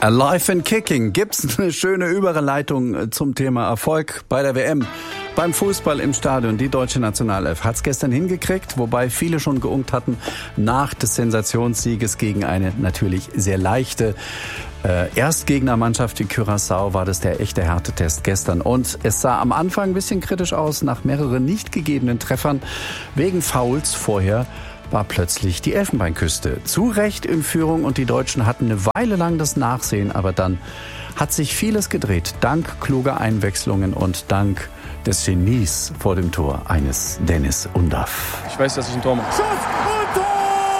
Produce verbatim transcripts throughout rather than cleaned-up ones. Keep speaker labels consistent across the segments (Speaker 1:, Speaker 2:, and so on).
Speaker 1: Alive and Kicking. Gibt's eine schöne Überleitung zum Thema Erfolg bei der W M? Beim Fußball im Stadion. Die deutsche Nationalelf hat's gestern hingekriegt, wobei viele schon geunkt hatten nach des Sensationssieges gegen eine natürlich sehr leichte äh, Erstgegnermannschaft wie Curaçao war das der echte Härtetest gestern. Und es sah am Anfang ein bisschen kritisch aus nach mehreren nicht gegebenen Treffern wegen Fouls vorher. War plötzlich die Elfenbeinküste zu Recht in Führung und die Deutschen hatten eine Weile lang das Nachsehen, aber dann hat sich vieles gedreht, dank kluger Einwechslungen und dank des Genies vor dem Tor eines Deniz Undav.
Speaker 2: Ich weiß, dass ich ein Tor mache.
Speaker 3: Schuss und Tor!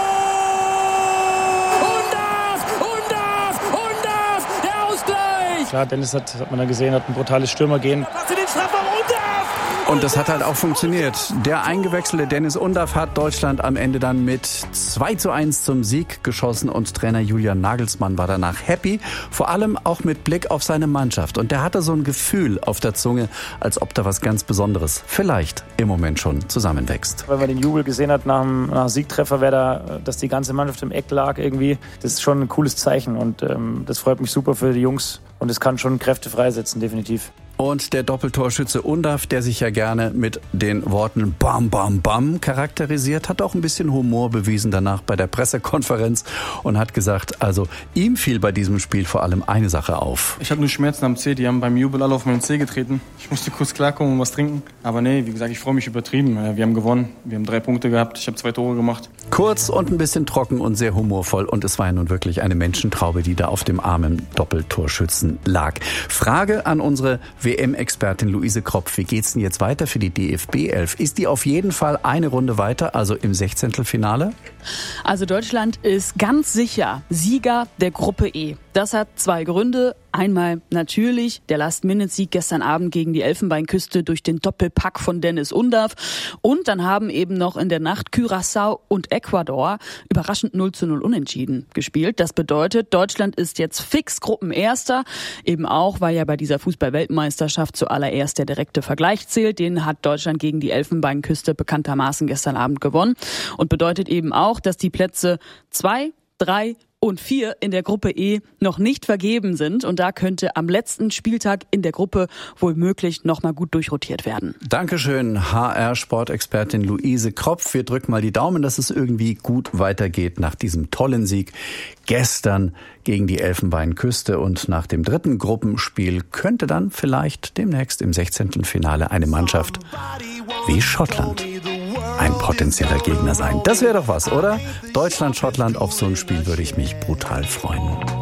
Speaker 3: Undav! Undav! Undav! Der Ausgleich!
Speaker 2: Klar, Deniz hat, hat man da gesehen, hat ein brutales Stürmergehen.
Speaker 3: Was in den Strafraum, Undav!
Speaker 1: Und das hat halt auch funktioniert. Der eingewechselte Deniz Undav hat Deutschland am Ende dann mit zwei zu eins zum Sieg geschossen und Trainer Julian Nagelsmann war danach happy, vor allem auch mit Blick auf seine Mannschaft. Und der hatte so ein Gefühl auf der Zunge, als ob da was ganz Besonderes vielleicht im Moment schon zusammenwächst.
Speaker 2: Weil man den Jubel gesehen hat nach dem, nach dem Siegtreffer, wer da, dass die ganze Mannschaft im Eck lag irgendwie, das ist schon ein cooles Zeichen und ähm, das freut mich super für die Jungs und es kann schon Kräfte freisetzen, definitiv.
Speaker 1: Und der Doppeltorschütze Undav, der sich ja gerne mit den Worten Bam, Bam, Bam charakterisiert, hat auch ein bisschen Humor bewiesen danach bei der Pressekonferenz und hat gesagt, also ihm fiel bei diesem Spiel vor allem eine Sache auf.
Speaker 2: Ich hatte nur Schmerzen am Zeh, die haben beim Jubel alle auf meinen Zeh getreten. Ich musste kurz klarkommen und was trinken. Aber nee, wie gesagt, ich freue mich übertrieben. Wir haben gewonnen, wir haben drei Punkte gehabt, ich habe zwei Tore gemacht.
Speaker 1: Kurz und ein bisschen trocken und sehr humorvoll und es war ja nun wirklich eine Menschentraube, die da auf dem armen Doppeltorschützen lag. Frage an unsere W M-Expertin Luise Kropf. Wie geht's denn jetzt weiter für die D F B elf? Ist die auf jeden Fall eine Runde weiter, also im Sechzehntelfinale?
Speaker 4: Also Deutschland ist ganz sicher Sieger der Gruppe E. Das hat zwei Gründe. Einmal natürlich der Last-Minute-Sieg gestern Abend gegen die Elfenbeinküste durch den Doppelpack von Deniz Undav. Und dann haben eben noch in der Nacht Curaçao und Ecuador überraschend null zu null unentschieden gespielt. Das bedeutet, Deutschland ist jetzt fix Gruppenerster. Eben auch, weil ja bei dieser Fußball-Weltmeisterschaft zuallererst der direkte Vergleich zählt. Den hat Deutschland gegen die Elfenbeinküste bekanntermaßen gestern Abend gewonnen. Und bedeutet eben auch, dass die Plätze zwei, drei und vier in der Gruppe E noch nicht vergeben sind. Und da könnte am letzten Spieltag in der Gruppe wohl möglich noch mal gut durchrotiert werden.
Speaker 1: Dankeschön, H R-Sportexpertin Luise Kropf. Wir drücken mal die Daumen, dass es irgendwie gut weitergeht nach diesem tollen Sieg gestern gegen die Elfenbeinküste. Und nach dem dritten Gruppenspiel könnte dann vielleicht demnächst im Sechzehntelfinale eine Mannschaft wie Schottland ein potenzieller Gegner sein. Das wäre doch was, oder? Deutschland, Schottland, auf so ein Spiel würde ich mich brutal freuen.